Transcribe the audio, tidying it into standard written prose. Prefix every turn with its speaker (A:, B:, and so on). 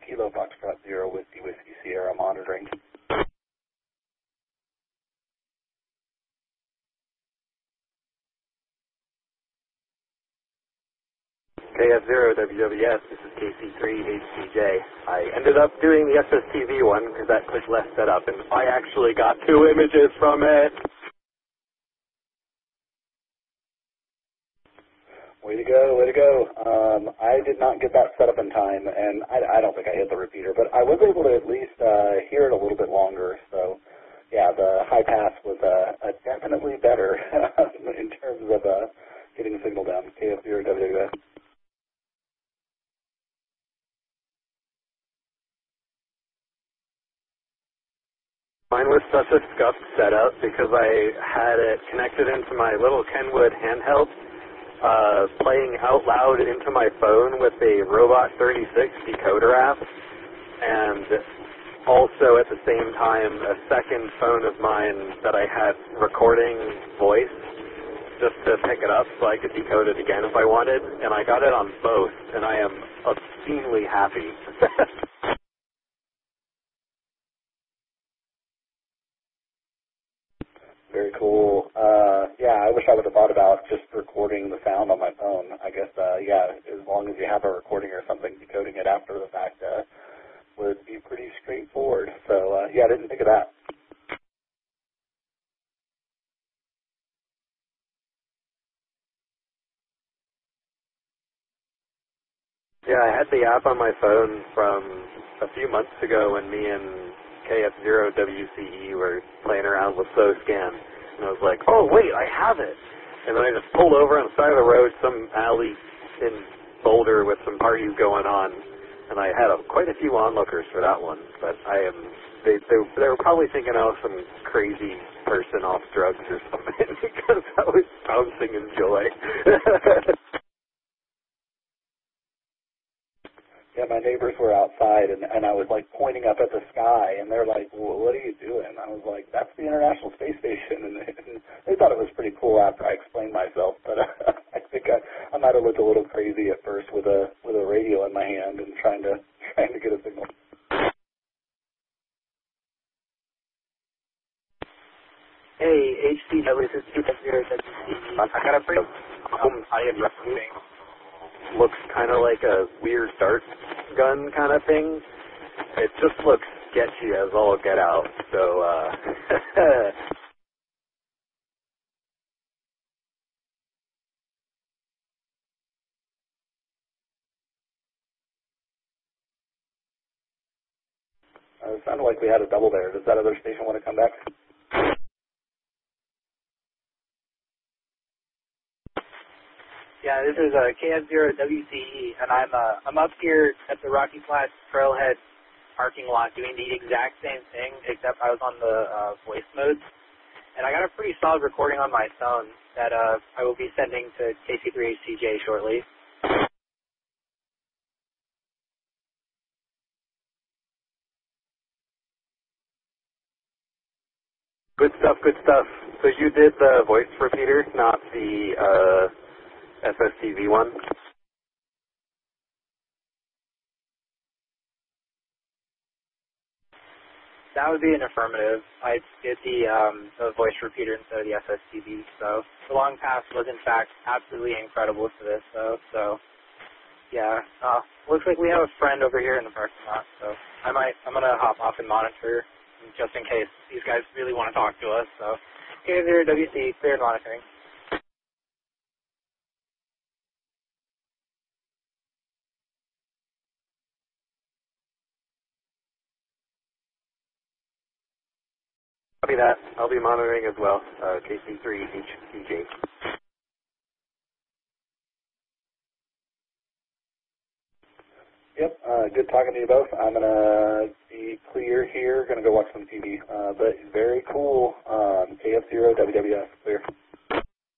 A: Kilo Foxtrot 0 Whiskey Whiskey Sierra monitoring. KF0WWS, this is KC3HCJ. I ended up doing the SSTV one because that took less setup, and I actually got 2 images from it. Way to go, way to go. I did not get that set up in time, and I don't think I hit the repeater, but I was able to at least hear it a little bit longer. So, yeah, the high pass was definitely better in terms of getting the signal down. KF0WWS. Mine was such a scuffed setup because I had it connected into my little Kenwood handheld, playing out loud into my phone with a Robot 36 decoder app, and also at the same time a second phone of mine that I had recording voice just to pick it up so I could decode it again if I wanted, and I got it on both, and I am obscenely happy. Very cool. Yeah, I wish I would have thought about just recording the sound on my phone. I guess, yeah, as long as you have a recording or something, decoding it after the fact would be pretty straightforward. So, yeah, I didn't think of that. Yeah, I had the app on my phone from a few months ago when me and KF0WCE were playing around with SoScan, and I was like, oh, wait, I have it. And then I just pulled over on the side of the road, some alley in Boulder with some parties going on, and I had quite a few onlookers for that one. But they were probably thinking I was some crazy person off drugs or something because I was bouncing in joy. Yeah, my neighbors were outside, and I was, like, pointing up at the sky, and they're like, well, what are you doing? I was like, that's the International Space Station, and they thought it was pretty cool after I explained myself, but I think I might have looked a little crazy at first with a radio in my hand and trying to get a signal. Hey, HCW, this is KF0WC. I got a pretty I am wrestling. Looks kind of like a weird dart gun kind of thing. It just looks sketchy as all get out. So, it sounded like we had a double there. Does that other station want to come back?
B: Yeah, this is KF0WCE, and I'm up here at the Rocky Flats Trailhead parking lot doing the exact same thing, except I was on the voice mode, and I got a pretty solid recording on my phone that I will be sending to KC3HCJ shortly.
A: Good stuff, good stuff. So you did the voice repeater, not the SSTV one?
B: That would be an affirmative. I did the voice repeater instead of the SSTV, so the long pass was in fact absolutely incredible for this, so yeah. Looks like we have a friend over here in the parking lot, so I'm gonna hop off and monitor just in case these guys really want to talk to us. So KF0WC, clear monitoring.
A: Copy that. I'll be monitoring as well. KC3HCJ. Yep, good talking to you both. I'm going to be clear here, going to go watch some TV, but very cool. KF0WWS, clear.